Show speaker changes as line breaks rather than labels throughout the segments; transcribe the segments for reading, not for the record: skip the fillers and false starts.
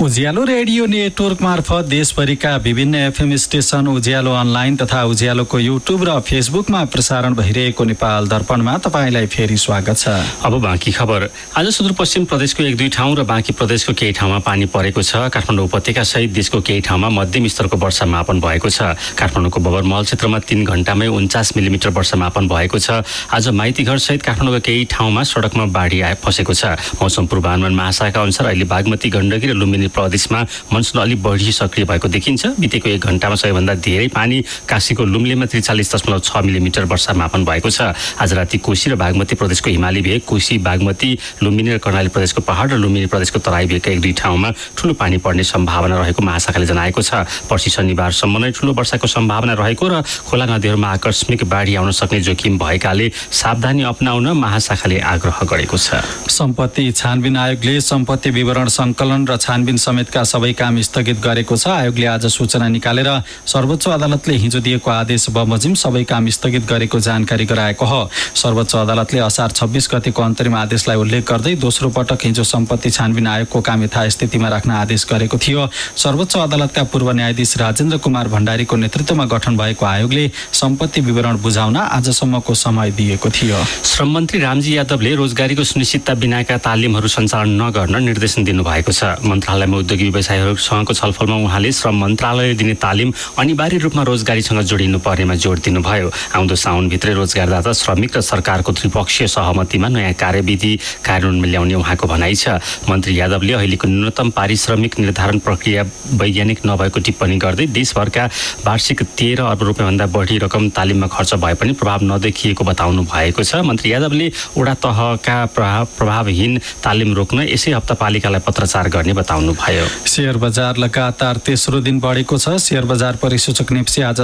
उज्यालो radio network मार्फत देशभरिका विभिन्न एफएम स्टेशन, उज्यालो अनलाइन तथा उज्यालोको युट्युब र फेसबुकमा प्रसारण भइरहेको नेपाल दर्पणमा तपाईलाई फेरि स्वागत छ।
अब बाँकी खबर। आज सुदूरपश्चिम प्रदेशको 1-2 ठाउँ र बाँकी प्रदेशको केही ठाउँमा पानी परेको छ। काठमाडौँ उपत्यका सहित देशको केही ठाउँमा मध्यम स्तरको वर्षा मापन भएको छ। काठमाडौँको बबरमहल क्षेत्रमा 3 घण्टामै 49 मिलिमिटर वर्षा मापन भएको छ। आज माइतीघर सहित काठमाडौँको केही ठाउँमा सडकमा बाढी फसेको छ। मौसम पूर्वानुमान महाशाखा अनुसार अहिले बागमती, गण्डकी र लुम्बिनी प्रदेशमा मनसुन अलि बढी सक्रिय भएको देखिन्छ। बितेको 1 घण्टामा सबैभन्दा धेरै पानी काशीको लुम्लेमा 43.6 मिलिमिटर वर्षा मापन भएको छ। आज राति कोशी र बागमती प्रदेशको हिमाली भेग, कोशी, बागमती, लुम्बिनी र कर्णाली प्रदेशको पहाड र लुम्बिनी प्रदेशको तराई भेगका 1-2 ठाउँमा ठूलो पानी पर्ने सम्भावना रहेको महाशाखाले जनाएको छ। पर्सि शनिबारसम्म नै ठूलो वर्षाको सम्भावना रहेको र खोला नदीहरूमा आकस्मिक बाढी आउन सक्ने जोखिम भएकाले सावधानी अपनाउन महाशाखाले आग्रह गरेको छ।
सम्पत्ति छानबिन आयोगले सम्पत्ति विवरण सङ्कलन र छानबिन समेतका सबै काम स्थगित गरेको छ। आयोगले आज सूचना निकालेर सर्वोच्च अदालतले हिजो दिएको आदेश बमोजिम सबै काम स्थगित गरेको जानकारी गराएको हो। सर्वोच्च अदालतले असार 26 गतेको अन्तरिम आदेशलाई उल्लेख गर्दै दोस्रो पटक हिजो सम्पत्ति छानबिन आयोगको काम यथास्थितिमा राख्न आदेश गरेको थियो। सर्वोच्च अदालतका पूर्व न्यायाधीश राजेन्द्र कुमार भण्डारीको नेतृत्वमा गठन भएको आयोगले सम्पत्ति विवरण बुझाउन आजसम्मको समय दिएको थियो।
श्रम मन्त्री रामजी यादवले रोजगारीको सुनिश्चितता बिनाका तालिमहरू सञ्चालन नगर्न निर्देशन दिनुभएको छ। मन्त्रालयमा उद्योगी व्यवसायीहरूसँगको छलफलमा उहाँले श्रम मन्त्रालयले दिने तालिम अनिवार्य रूपमा रोजगारीसँग जोडिनु पर्नेमा जोड दिनुभयो। आउँदो साउनभित्रै रोजगारदाता, श्रमिक र सरकारको त्रिपक्षीय सहमतिमा नयाँ कार्यविधि कार्यान्वयनमा ल्याउने उहाँको भनाइ छ। मन्त्री यादवले अहिलेको न्यूनतम पारिश्रमिक निर्धारण प्रक्रिया वैज्ञानिक नभएको टिप्पणी गर्दै देशभरका वार्षिक 13 अर्ब रुपियाँभन्दा बढी रकम तालिममा खर्च भए पनि प्रभाव नदेखिएको बताउनु भएको छ। मन्त्री यादवले वडा तहका प्रभावहीन तालिम रोक्न यसै हप्ता पालिकालाई पत्राचार गर्ने बताउनु भयो।
शेयर बजार लगातार तेस्रो दिन बढेको छ। शेयर बजार परिसूचक नेप्सी आज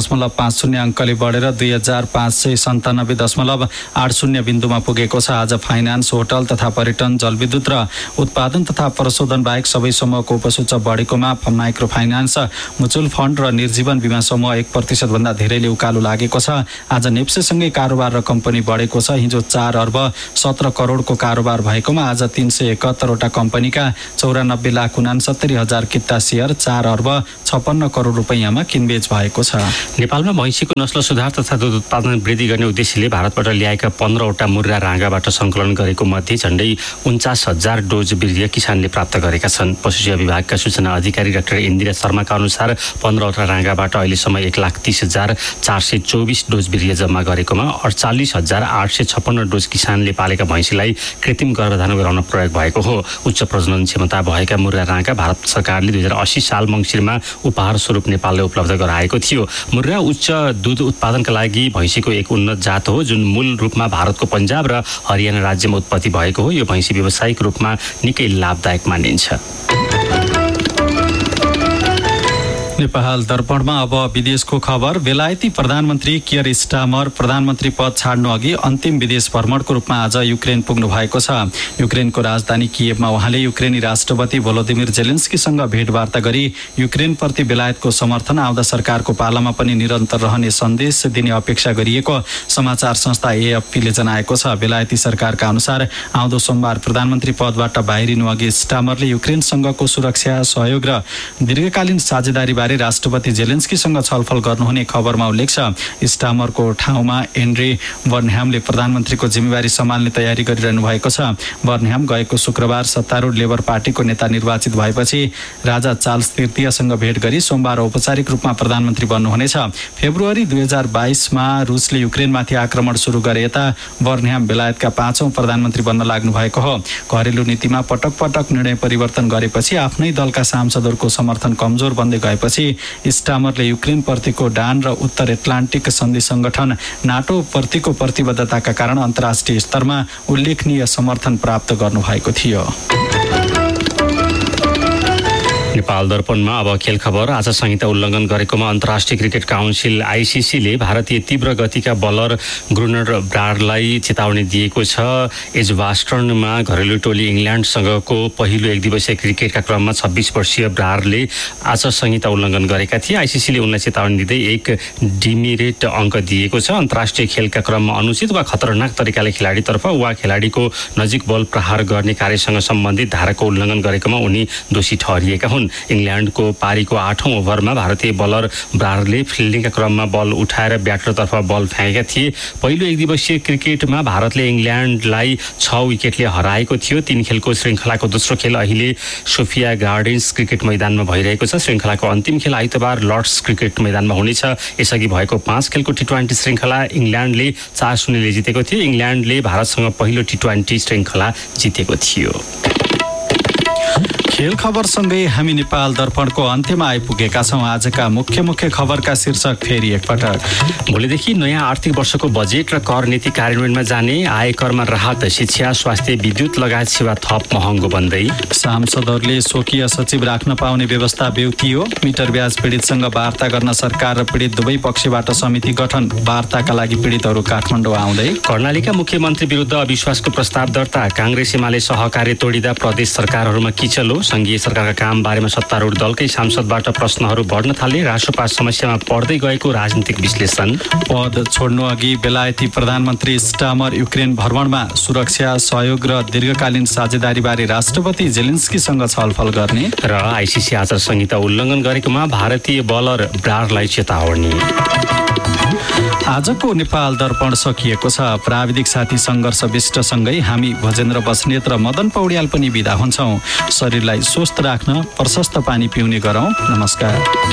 7.50 अङ्कले बढेर 2597.80 बिन्दुमा पुगेको छ। आज फाइनान्स, होटल तथा पर्यटन, जलविद्युत र उत्पादन तथा प्रशोधन बाहेक सबै समूहको उपसूचक बढेकोमा माइक्रो फाइनान्स, म्युचुअल फन्ड र निर्जीवन बीमा समूह 1% भन्दा धेरैले उकालो लागेको छ। आज नेप्सेसँगै कारोबार रकम पनि बढेको छ। हिजो 4 अर्ब 17 करोडको कारोबार भएकोमा आज 371 वटा कम्पनीका 94,69,000 किता शेयर 4 अर्ब 56 करोड रुपैयाँमा किनबेच भएको छ।
नेपालमा भैँसीको नस्ल सुधार तथा दूध उत्पादन वृद्धि गर्ने उद्देश्यले भारतबाट ल्याएका 15 वटा मुर्रा राँगाबाट सङ्कलन गरेको मध्ये झण्डै 49,000 डोज बिर्य किसानले प्राप्त गरेका छन्। पशुसेवा विभागका सूचना अधिकारी डाक्टर इन्दिरा शर्माका अनुसार 15 वटा राँगाबाट अहिलेसम्म 1,30,424 डोज बिर्य जम्मा गरेकोमा 48,856 डोज किसानले पालेका भैँसीलाई कृत्रिम गर्भधारण गराउन प्रयोग भएको हो। उच्च प्रजनन क्षमता भएका मुर्रा राँगा भारत सरकारले 2080 साल मङ्सिरमा उपहार स्वरूप नेपाललाई उपलब्ध गराएको थियो। मुर्रा उच्च दूध उत्पादनका लागि भैँसीको एक उन्नत जात हो, जुन मूल रूपमा भारतको पन्जाब र हरियाणा राज्यमा उत्पत्ति भएको हो। यो भैँसी व्यावसायिक रूपमा निकै लाभदायक मानिन्छ।
नेपाल दर्पणमा अब विदेशको खबर। बेलायती प्रधानमन्त्री कियर स्टामर प्रधानमन्त्री पद छाड्नु अघि अन्तिम विदेश भ्रमणको रूपमा आज युक्रेन पुग्नु भएको छ। युक्रेनको राजधानी कियेभमा उहाँले युक्रेनी राष्ट्रपति भोलोदिमिर जेलेन्स्कीसँग भेटवार्ता गरी युक्रेनप्रति बेलायतको समर्थन आउँदा सरकारको पालामा पनि निरन्तर रहने सन्देश दिने अपेक्षा गरिएको समाचार संस्था एएफपीले जनाएको छ। बेलायती सरकारका अनुसार आउँदो सोमबार प्रधानमन्त्री पदबाट बाहिरिनु अघि स्टामरले युक्रेनसँगको सुरक्षा सहयोग र दीर्घकालीन साझेदारी बारे राष्ट्रपति जेलेन्स्कीसँग छलफल गर्नुहुने खबरमा उल्लेख छ। स्टामरको ठाउँमा एन्ड्रे बर्नह्यामले प्रधानमन्त्रीको जिम्मेवारी सम्हाल्ने तयारी गरिरहनु भएको छ। बर्नह्याम गएको शुक्रबार सत्तारूढ लेबर पार्टीको नेता निर्वाचित भएपछि राजा चार्ल्स तृतीयसँग भेट गरी सोमबार औपचारिक रूपमा प्रधानमन्त्री बन्नुहुनेछ। फेब्रुअरी 2022मा रुसले युक्रेनमाथि आक्रमण सुरु गरे यता बर्नह्याम बेलायतका 5औं प्रधानमन्त्री बन्न लाग्नु भएको हो। घरेलु नीतिमा पटक पटक निर्णय परिवर्तन गरेपछि आफ्नै दलका सांसदहरूको समर्थन कमजोर बन्दै गएपछि स्टामरले युक्रेन प्रतिको डान र उत्तर एटलान्टिक सन्धि संगठन नाटो प्रतिको प्रतिबद्धताका कारण अन्तर्राष्ट्रिय स्तरमा उल्लेखनीय समर्थन प्राप्त गर्नुभएको थियो।
नेपाल दर्पणमा अब खेल खबर। आचार संहिता उल्लङ्घन गरेकोमा अन्तर्राष्ट्रिय क्रिकेट काउन्सिल आइसिसीले भारतीय तीव्र गतिका बलर ग्रुनर ब्राडलाई चेतावनी दिएको छ। एजबास्टनमा घरेलु टोली इङ्ल्यान्डसँगको पहिलो एकदिवसीय क्रिकेटका क्रममा 26 वर्षीय ब्राडले आचार संहिता उल्लङ्घन गरेका थिए। आइसिसीले उनलाई चेतावनी दिँदै एक डिमेरिट अङ्क दिएको छ। अन्तर्राष्ट्रिय खेलका क्रममा अनुचित वा खतरनाक तरिकाले खेलाडीतर्फ वा खेलाडीको नजिक बल प्रहार गर्ने कार्यसँग सम्बन्धित धाराको उल्लङ्घन गरेकोमा उनी दोषी ठहरिएका हुन्। इङ्ल्यान्डको पारीको 8औं ओभरमा भारतीय बलर ब्राडले फिल्डिङका क्रममा बल उठाएर ब्याटरतर्फ बल फ्याँकेका थिए। पहिलो एकदिवसीय क्रिकेटमा भारतले इङ्ल्यान्डलाई 6 विकेटले हराएको थियो। 3 खेलको श्रृङ्खलाको दोस्रो खेल अहिले सोफिया गार्डन्स क्रिकेट मैदानमा भइरहेको छ। श्रृङ्खलाको अन्तिम खेल आइतबार लर्ड्स क्रिकेट मैदानमा हुनेछ। यसअघि भएको 5 खेलको टी20 श्रृङ्खला इङ्ल्यान्डले 4-0ले जितेको थियो। इङ्ल्यान्डले भारतसँग पहिलो टी20 श्रृङ्खला जितेको थियो।
खेल खबरसँगै हामी नेपाल दर्पणको अन्त्यमा आइपुगेका छौँ। आजका मुख्य खबरका शीर्षक फेरि एकपटक।
भोलिदेखि नयाँ आर्थिक वर्षको बजेट र कर नीति कार्यान्वयनमा जाने। आयकरमा राहत, शिक्षा, स्वास्थ्य, विद्युत लगायत सेवा थप महँगो बन्दै।
सांसदहरूले स्वकीय सचिव राख्न पाउने व्यवस्था बेउतियो। मिटर ब्याज पीडितसँग वार्ता गर्न सरकार र पीडित दुवै पक्षबाट समिति गठन। वार्ताका लागि पीडितहरू काठमाडौँ आउँदै।
कर्णालीका मुख्यमन्त्री विरुद्ध अविश्वासको प्रस्ताव दर्ता। काङ्ग्रेस एमाले सहकार्य तोडिँदा प्रदेश सरकारहरूमा किचलो। संघीय सरकारका काम बारेमा सत्तारूढ दलकै सांसदबाट प्रश्नहरू बढ्न थाले। राष्ट्रपा समस्यामा पर्दै गएको राजनीतिक विश्लेषण।
पद छोड्नु अघि बेलायती प्रधानमन्त्री स्टामर युक्रेन भ्रमणमा। सुरक्षा सहयोग र दीर्घकालीन साझेदारीबारे राष्ट्रपति जेलेन्स्कीसँग छलफल गर्ने।
र आइसिसी आचार संहिता उल्लङ्घन गरेकोमा भारतीय बलर ब्राडलाई चेतावनी।
आजको नेपाल दर्पण सकिएको छ। प्राविधिक साथी सङ्घर्ष विष्टसँगै हामी भजेन्द्र बस्नेत र मदन पौड्याल पनि बिदा हुन्छौँ। शरीरलाई स्वस्थ राख्न प्रशस्त पानी पिउने गरौँ। नमस्कार।